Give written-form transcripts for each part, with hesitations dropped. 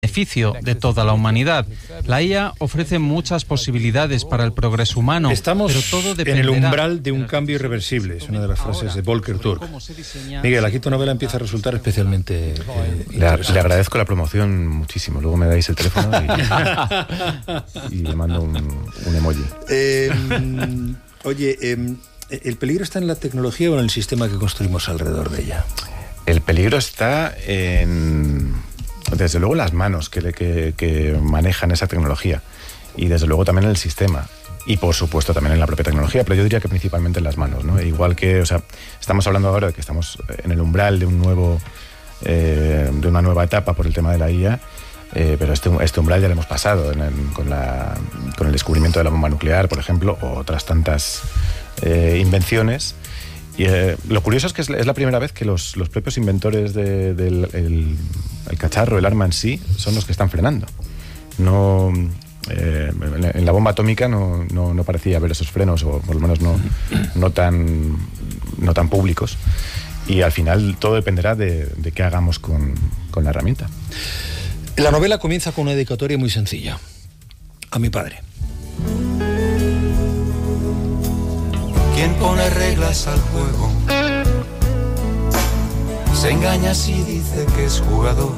beneficio de toda la humanidad. La IA ofrece muchas posibilidades para el progreso humano. Estamos pero todo en el umbral de un cambio irreversible, es una de las frases de Volker Turk. Miguel, aquí tu novela empieza a resultar especialmente... Le agradezco la promoción muchísimo, luego me dais el teléfono y le mando un emoji. Oye, ¿el peligro está en la tecnología o en el sistema que construimos alrededor de ella? El peligro está desde luego las manos que manejan esa tecnología y desde luego también en el sistema y por supuesto también en la propia tecnología, pero yo diría que principalmente en las manos, ¿no? Igual que, o sea, estamos hablando ahora de que estamos en el umbral de de una nueva etapa por el tema de la IA, pero este umbral ya lo hemos pasado con el descubrimiento de la bomba nuclear, por ejemplo, o otras tantas invenciones. Y lo curioso es que es la primera vez que los propios inventores del cacharro, el arma en sí, son los que están frenando. No, en la bomba atómica no parecía haber esos frenos, o por lo menos no tan públicos. Y al final todo dependerá de qué hagamos con la herramienta. La novela comienza con una dedicatoria muy sencilla. A mi padre. Quien pone reglas al juego se engaña si dice que es jugador.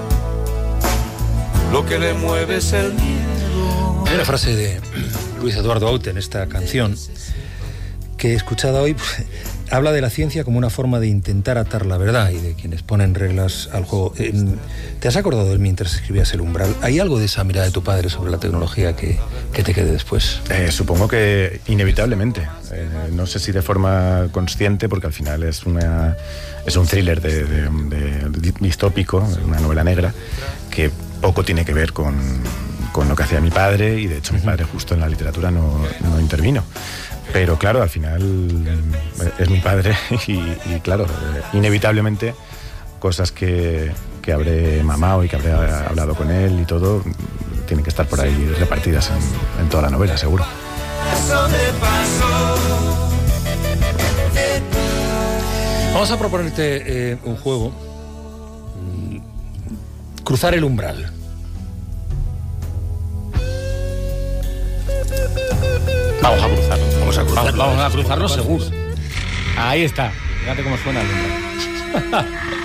Lo que le mueve es el miedo. Hay una frase de Luis Eduardo Aute en esta canción que, escuchada hoy, habla de la ciencia como una forma de intentar atar la verdad y de quienes ponen reglas al juego. ¿Te has acordado de él mientras escribías El Umbral? ¿Hay algo de esa mirada de tu padre sobre la tecnología que te quede después? Supongo que inevitablemente. No sé si de forma consciente, porque al final es un thriller distópico, una novela negra, que poco tiene que ver con lo que hacía mi padre, y de hecho mi padre justo en la literatura no intervino. Pero claro, al final es mi padre y claro, inevitablemente cosas que habré mamado y que habré hablado con él y todo, tienen que estar por ahí repartidas en toda la novela, seguro. Vamos a proponerte un juego. Cruzar el umbral. Vamos a cruzarlo. Vamos a cruzarlo seguro. Ahí está. Fíjate cómo suena el umbral.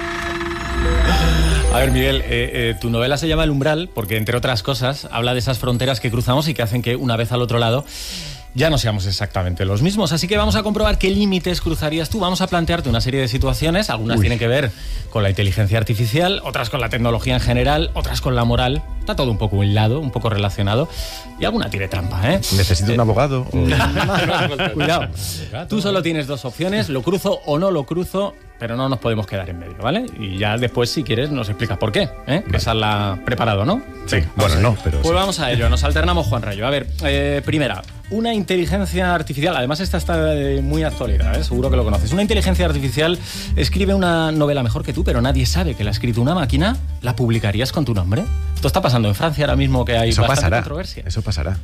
A ver, Miguel, tu novela se llama El Umbral porque, entre otras cosas, habla de esas fronteras que cruzamos y que hacen que, una vez al otro lado, ya no seamos exactamente los mismos. Así que vamos a comprobar qué límites cruzarías tú. Vamos a plantearte una serie de situaciones. Algunas tienen que ver con la inteligencia artificial, otras con la tecnología en general, otras con la moral. Está todo un poco hilado, un poco relacionado. Y alguna tiene trampa, ¿eh? ¿Necesito un abogado? Cuidado. Tú solo tienes dos opciones: lo cruzo o no lo cruzo, pero no nos podemos quedar en medio, ¿vale? Y ya después, si quieres, nos explicas por qué, ¿eh? Vale. Esa la preparado, ¿no? Sí, bueno, no, pero... Pues sí. Vamos a ello, nos alternamos, Juan Rayo. A ver, primera, una inteligencia artificial, además esta está de muy actualidad, ¿eh? Seguro que lo conoces. Una inteligencia artificial escribe una novela mejor que tú, pero nadie sabe que la ha escrito una máquina. ¿La publicarías con tu nombre? Esto está pasando en Francia ahora mismo, que hay bastante controversia. Eso pasará.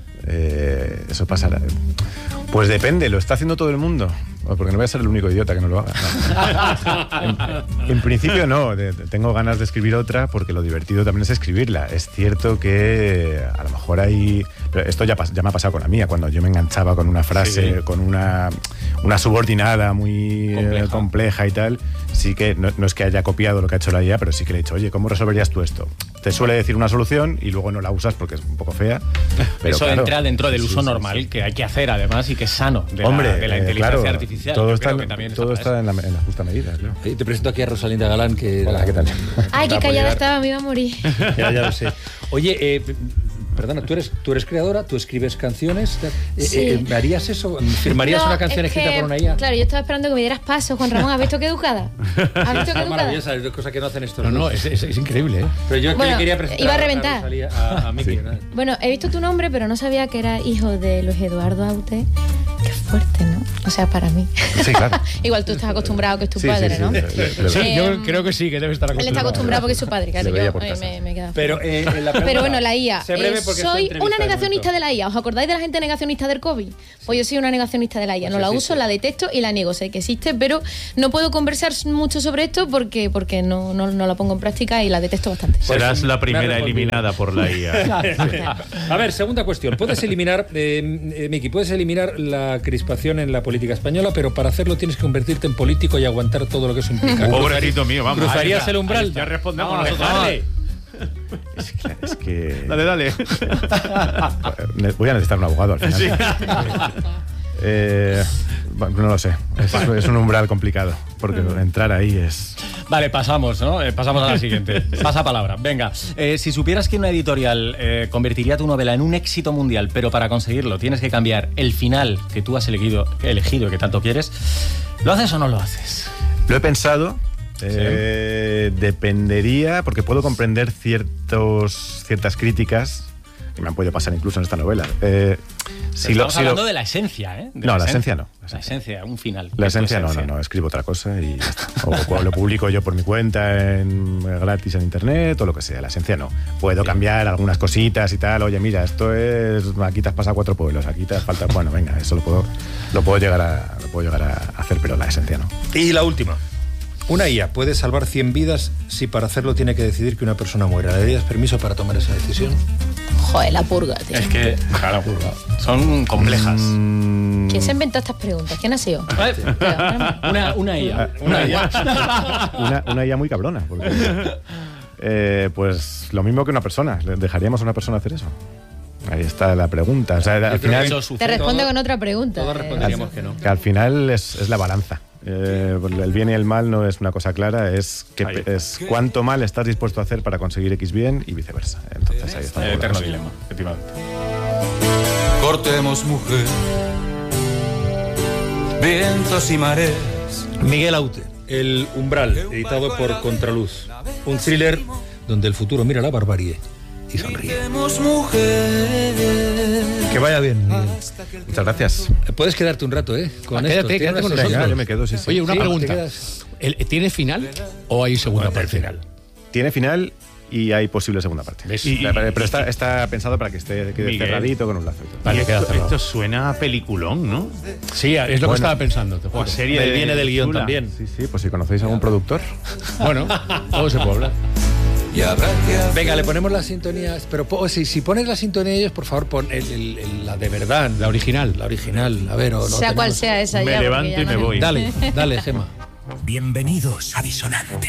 Pues depende, ¿lo está haciendo todo el mundo? Porque no voy a ser el único idiota que no lo haga. No. En principio no, tengo ganas de escribir otra porque lo divertido también es escribirla. Es cierto que a lo mejor hay... Pero esto ya me ha pasado con la mía, cuando yo me enganchaba con una frase, sí, con una subordinada muy compleja y tal. Sí que no es que haya copiado lo que ha hecho la IA, pero sí que le he dicho, oye, ¿cómo resolverías tú esto? Te suele decir una solución y luego no la usas porque es un poco fea. Pero eso claro, entra dentro del uso normal que hay que hacer, además, y que es sano de la inteligencia artificial. Todo está en la justa medida, claro. Te presento aquí a Rosalinda Galán, que... Hola, ¿qué tal? Ay, qué callada estaba, me iba a morir. Ya lo sé. Oye, perdona, tú eres creadora, tú escribes canciones. Sí. ¿Harías eso? ¿Firmarías una canción escrita por una IA? Claro, yo estaba esperando que me dieras paso, Juan Ramón. ¿Has visto qué educada? ¿Has visto qué educada? Maravillosa, es cosa que no hacen estos. No, es increíble, ¿eh? Pero yo le quería presentar iba a reventar. A Miki. Sí. Bueno, he visto tu nombre, pero no sabía que era hijo de Luis Eduardo Aute. Qué fuerte, ¿no? O sea, para mí. Sí, claro. Igual tú estás acostumbrado que es tu Sí, padre, sí, sí, ¿no? Sí, yo creo que sí, que debe estar Él está acostumbrado porque es su padre, claro. Se veía Yo por casa. me queda. Pero, la Pero bueno, la IA. Sé breve porque Soy está una entrevistada negacionista en de la IA. ¿Os acordáis de la gente negacionista del COVID? Pues yo soy una negacionista de la IA. No la uso, la detesto y la niego. Sé que existe, pero no puedo conversar mucho sobre esto porque no la pongo en práctica y la detesto bastante. Serás la me ha primera respondido. eliminada por la IA. A ver, segunda cuestión. Puedes eliminar, Miki, puedes eliminar la crispación en la política española, pero para hacerlo tienes que convertirte en político y aguantar todo lo que eso implica. Pobrecito mío, vamos. ¿Cruzarías el umbral? Ya respondemos Vamos, nosotros. dale. Es que... Dale. Voy a necesitar un abogado al final. Bueno, no lo sé. Es un umbral complicado, porque entrar ahí es... Vale, pasamos, ¿no? Pasamos a la siguiente. Pasa palabra. Venga, si supieras que una editorial convertiría tu novela en un éxito mundial, pero para conseguirlo tienes que cambiar el final que tú has elegido y que tanto quieres, ¿lo haces o no lo haces? Lo he pensado. Dependería, porque puedo comprender ciertas críticas que me han podido pasar incluso en esta novela. Estamos hablando de la esencia, ¿eh? No, la esencia no. La esencia, un final. La esencia no, escribo otra cosa y ya está. O lo publico yo por mi cuenta gratis en internet o lo que sea. La esencia no. Puedo cambiar algunas cositas y tal. Oye, mira, esto es... Aquí te has pasado 4 pueblos, aquí te falta... Bueno, venga, eso lo puedo llegar a hacer, pero la esencia no. Y la última. Una IA puede salvar 100 vidas si para hacerlo tiene que decidir que una persona muera. ¿Le darías permiso para tomar esa decisión? Joder, la purga, tío. Es que, claro, son complejas. ¿Quién se inventó estas preguntas? ¿Quién ha sido? Una IA. Una IA muy cabrona. Porque, pues lo mismo que una persona. ¿Dejaríamos a una persona hacer eso? Ahí está la pregunta. O sea, al final... Te responde con otra pregunta. Todos responderíamos que no. Que al final es la balanza. El bien y el mal no es una cosa clara, es cuánto mal estás dispuesto a hacer para conseguir X bien y viceversa. Entonces ahí está. Eterno dilema, efectivamente. Cortemos, mujer, vientos y mareas. Miguel Aute, El umbral, editado por Contraluz. Un thriller donde el futuro mira la barbarie y sonríe. Que vaya bien, Miguel. Muchas gracias. Puedes quedarte un rato, con esto. Quédate con nosotros. Yo me quedo, sí. Oye, una pregunta. te ¿Tiene final o hay segunda parte? Final. Tiene final y hay posible segunda parte. ¿Ves? Pero está pensado para que quede Miguel. cerradito con un lazo y todo. Vale, queda cerrado. Esto suena a peliculón, ¿no? Sí, es lo que estaba pensando. te O juro. a serie Viene del guión chula. también. Sí, pues si conocéis a algún productor. Bueno, todo se puede hablar. Y habrá que hacer. Venga, le ponemos las sintonías. Pero si pones la sintonía de ellos, por favor, pon la de verdad. La original. La original. A ver, o no. Sea cual sea esa Me ya. levanto porque y ya me no- voy. Dale, Gema. Bienvenidos a Disonante.